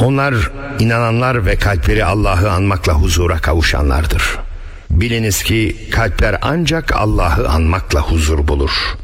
Onlar inananlar ve kalpleri Allah'ı anmakla huzura kavuşanlardır. Biliniz ki kalpler ancak Allah'ı anmakla huzur bulur.